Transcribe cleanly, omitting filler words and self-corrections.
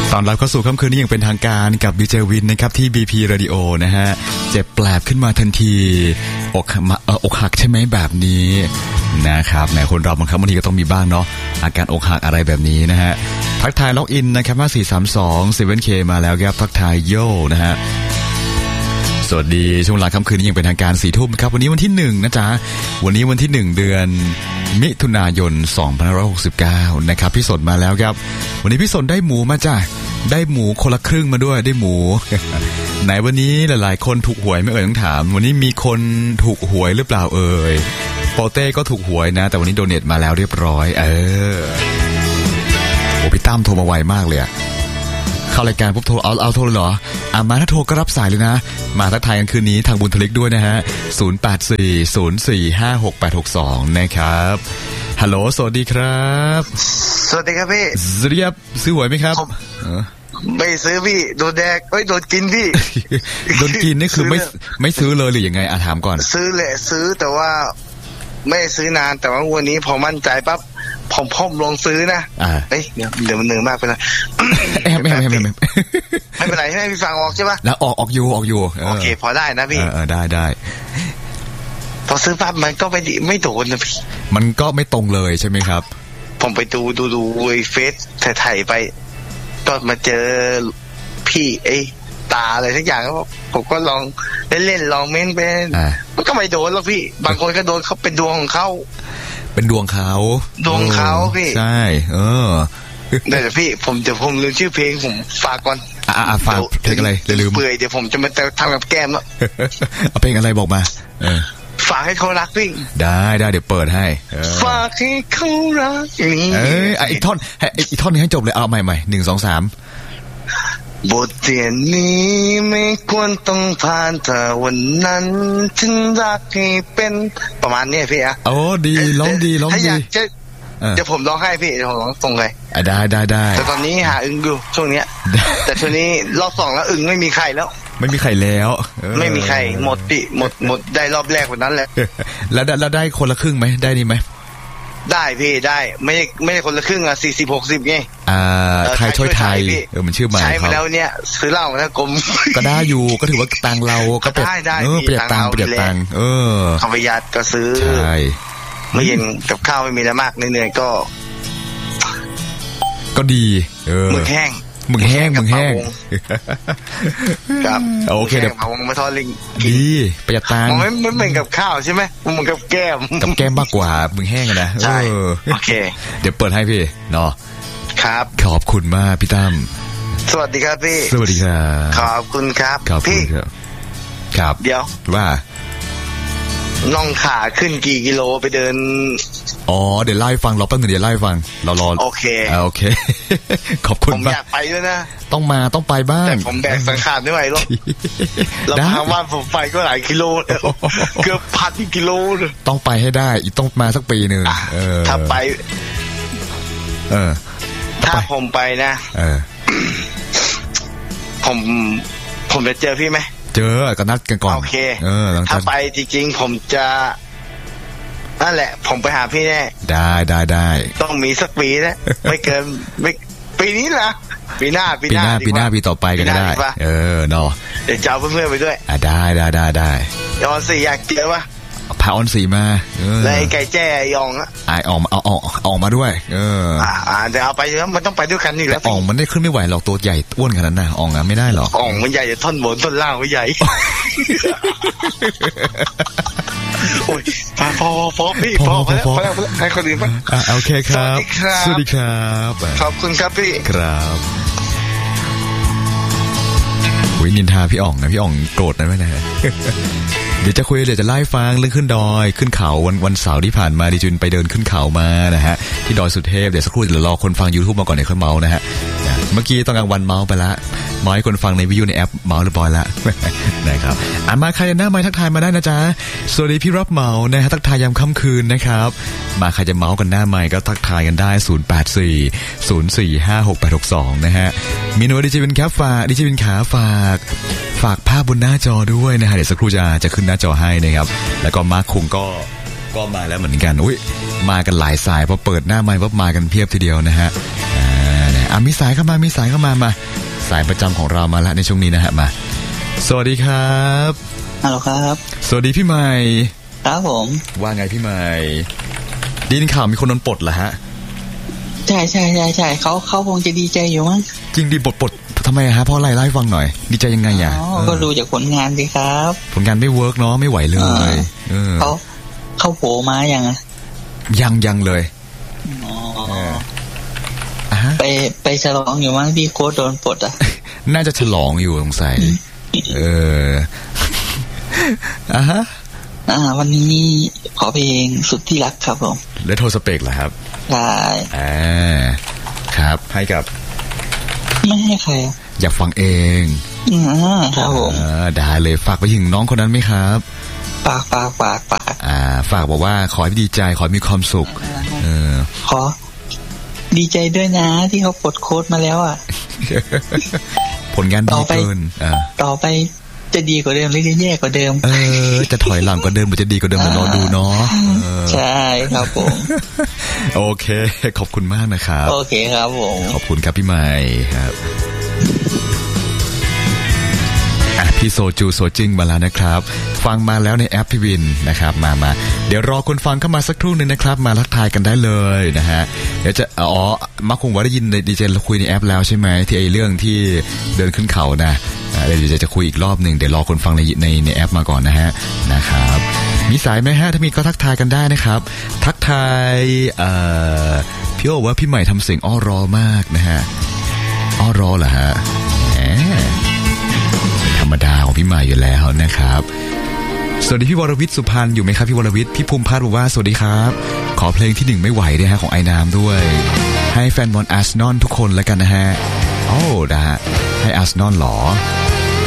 ตอนรับเข้าสู่ค่ำคืนนี้อย่างเป็นทางการกับดีเจวินนะครับที่ BP Radio นะฮะเจ็บแปลบขึ้นมาทันทีอกหักใช่ไหมแบบนี้นะครับแหมคนเราบางครั้งบางทีก็ต้องมีบ้างเนาะอาการอกหักอะไรแบบนี้นะฮะทักทายล็อกอินนะครับ5432 7K มาแล้วครับทักทายโย่นะฮะสวัสดีช่วงหลังค่ำคืนนี้ยังเป็นทางการ 4 ทุ่มครับวันนี้วันที่1นะจ๊ะวันนี้วันที่1เดือนมิถุนายน2569นะครับพี่สนมาแล้วครับวันนี้พี่สนได้หมูมาจ้ะได้หมูคนละครึ่งมาด้วยได้หมู ไหนวันนี้หลายๆคนถูกหวยไม่ต้องถามวันนี้มีคนถูกหวยหรือเปล่าโปเต้ก็ถูกหวยนะแต่วันนี้โดเนทมาแล้วเรียบร้อยโอ้พี่ตั้มโทรมาไวมากเลยเข้ารายการปุ๊บโทรเอาโทรเลยเหรอมาถ้าโทรก็รับสายเลยนะมาทักทายกันคืนนี้ทางบุญทลิกด้วยนะฮะ0840456862นะครับฮัลโหลสวัสดีครับสวัสดีครับพี่เรียบซื้อหวยไหมครับไม่ซื้อพี่โดนแดกโดนกินพี่โดนกินนี่คือไม่ซื้อเลยหรือยังไงถามก่อนซื้อแหละซื้อแต่ว่าไม่ซื้อนานแต่ว่าวันนี้พอมั่นใจปั๊บผมลงซื้อนะเดี๋ยวมันเหนื่อยมากไปนะไม่เป็นไรให้พี่ฟังออกใช่ปะแล้วออกอยู่โอเคพอได้นะพี่ได้พอซื้อปั๊บมันก็ไม่โดนนะพี่มันก็ไม่ตรงเลยใช่ไหมครับผมไปดูเฟซถ่ายไปก็มาเจอพี่ตาอะไรสักอย่างผมก็ลองเล่นลองเม้นไปมันก็ไม่โดนหรอกพี่บางคนก็โดนเขาเป็นดวงของเขาเป็นดวงเขาพี่ใช่เดี๋ยวพี่ผมลืมชื่อเพลงผมฝากก่อนฝากเพลงอะไรลืมเปื่อยเดี๋ยวผมจะมาทำกับแก้มแล้วเอาเพลงอะไรบอกมาฝากให้เขารักพี่ได้เดี๋ยวเปิดให้ฝากให้เขารักนี่อีกท่อนนี้ให้จบเลยเอาใหม่1 2 3 บทเรียนนี้ไม่ควรต้องผ่านเธอวันนั้นฉันรักให้เป็นประมาณนี้พี่โอ้ดีร้องดีถ้าอยากจะเดี๋ยวผมร้องให้พี่เดี๋ยวผมร้องส่งเลยได้แต่ตอนนี้หาอึ่งอยู่ช่วงเนี้ยแต่ช่วงนี้รอบ2แล้วอึ่งไม่มีใครแล้วไม่มีใครแล้วไม่มีใครหมดพี่หมดได้รอบแรกวันนั้นแหละแล้วได้คนละครึ่งไหมได้นี่ไหมได้พี่ได้ไม่ใช่คนละครึ่ง40-60ไงไทยช่วยไทยมันชื่อใหม่ใช้มาแล้วเนี่ยซื้อเหล้านะกรมก็ได้อยู่ก็ถือว่าตังเราก็ได้ประหยัดตังเขาประหยัดก็ซื้อใช่ไม่เย็นกับข้าวไม่มีอะไรมากเหนื่อยก็ดีมึงแห้งครับโอเคเดี๋ยวมาทอดลิงดีประหยัดตังไม่เหมือนกับข้าวใช่ไหมมันเหมือนกับแก้มมากกว่ามึงแห้งนะใช่โอเคเดี๋ยวเปิดให้พี่เนาะครับขอบคุณมากพี่ตั้มสวัสดีครับพี่สวัสดีครับขอบคุณครับพี่ครับเดี๋ยวว่าน่องขาขึ้นกี่กิโลไปเดินเดี๋ยวไล่ฟังเราแป๊บนึงเดี๋ยวไล่ฟังเรารอโอเคขอบคุณผมอยากไปด้วยนะต้องไปบ้างแต่ผมแบกสังขารไม่ไหวหรอกแล้วทางบ้านผมไปก็หลายกิโลเกือบ1,000 กิโลต้องไปให้ได้ต้องมาสักปีนึงถ้าไปถ้าผมไปนะผมจะเจอพี่ไหมเจอก็นัดกันก่อนโอเคถ้าไปจริงๆผมจะนั่นแหละผมไปหาพี่แน่ได้ต้องมีสักปีนะไม่เกินไม่ปีนี้นะปีหน้าปีต่อไปก็ได้เนาะเดี๋ยวจะเอาเพื่อนๆไปด้วยได้ยอนสีอยากเจอปะพาออนสีมาแล้วไอ้ไก่แจ้ยองออกมาด้วยเดี๋ยวเอาไปแล้วมันต้องไปด้วยกันนี่แหละมันได้ขึ้นไม่ไหวหรอกตัวใหญ่อ้วนขนาดนั้นนะไม่ได้หรอกมันใหญ่จะท่อนบนท่อนล่างไม่ใหญ่โอ้ยพอพี่พอแล้วให้คนอื่นมั้งโอเคครับสวัสดีครับขอบคุณครับพี่ครับนินทาพี่อ่องนะพี่อ่องโกรธนะไม่นะเดี๋ยวจะไล่ฟังเรื่องขึ้นดอยขึ้นเขาวันเสาร์ที่ผ่านมาดิจุนไปเดินขึ้นเขามานะฮะที่ดอยสุเทพเดี๋ยวสักครู่เดี๋ยวรอคนฟัง YouTube มาก่อนเดี๋ยวค่อยเมานะฮะเมื่อกี้ตอนกลางวันเมาไปละเมาให้คนฟังในวิดีโอในแอปเมาเรียบร้อยละนะครับมาใครหน้าไม้ทักทายมาได้นะจ๊ะสวัสดีพี่รับเมานะฮะทักทายยามค่ำคืนนะครับมาใครจะเมากันหน้าไม้ก็ทักทายกันได้0840456862นะฮะมีหน่วยดิจิวินครับดิจิวินขาฝากภาพบนหน้าจอด้วยนะฮะเดี๋ยวสักครู่จะขึ้นหน้าจอให้นะครับแล้วก็มาร์คคุงก็มาแล้วเหมือนกันมากันหลายสายพอเปิดหน้าไมค์ปุ๊บมากันเพียบทีเดียวนะฮะมีสายเข้ามามาสายประจำของเรามาแล้วในช่วงนี้นะฮะมาสวัสดีครับฮัลโหลครับสวัสดีพี่ใหม่ครับผมว่าไงพี่ใหม่ได้ยินข่าวมีคนโดนปลดเหรอฮะใช่เขาคงจะดีใจอยู่มั้งจริงดิปลดทำไมฮะเพราะอะไรเล่าให้ฟังหน่อยดีใจยังไงอ่ะก็ดูจากผลงานสิครับผลงานไม่เวิร์กเนาะไม่ไหวเลยเขาโผล่มายังเลยไปฉลองอยู่มั้งพี่โค้ดโดนปลดอ่ะน่าจะฉลองอยู่สงสัยวันนี้ขอเพลงสุดที่รักครับผมและโทรสเปกเหรอครับใช่ครับให้กับไม่ให้ใครอยากฟังเองครับผมได้เลยฝากไปถึงน้องคนนั้นไหมครับฝากฝากบอกว่าขอให้ดีใจขอให้มีความสุขขอดีใจด้วยนะที่เขาปลดโค้ดมาแล้วอ่ะผลงานดีเกินต่อไปจะดีกว่าเดิมหรือจะแย่กว่าเดิมจะถอยหลังกว่าเดิมหรือจะดีกว่าเดิมรอดูเนาะใช่ครับผมโอเคขอบคุณมากนะครับโอเคครับผมขอบคุณครับพี่ใหม่ครับพี่โซจูโซจิงมาแล้วนะครับฟังมาแล้วในแอปพี่วินนะครับมาเดี๋ยวรอคนฟังเข้ามาสักครู่นึงนะครับมาทักทายกันได้เลยนะฮะเดี๋ยวจะมาคงว่าได้ยินในดีเจคุยในแอปแล้วใช่ไหมที่ไอเรื่องที่เดินขึ้นเขานะเดี๋ยวจะคุยอีกรอบนึงเดี๋ยวรอคนฟังในแอปมาก่อนนะฮะนะครับมีสายไหมฮะถ้ามีก็ทักทายกันได้นะครับทักทายพี่โอว่าพี่ใหม่ทำเสียงอ้อรอมากนะฮะอ้อรอเหรอฮะธรรมดาของพี่ใหม่อยู่แล้วนะครับสวัสดีพี่วรวิทย์สุพรรณอยู่ไหมครับพี่วรวิทย์พี่ภูมิพัฒน์บอกว่าสวัสดีครับขอเพลงที่1ไม่ไหวด้วยฮะของไอ้น้ำด้วยให้แฟนบอลอาร์เซนอลทุกคนแล้วกันนะฮะโอ้นะฮะให้อาร์เซนอลหรอ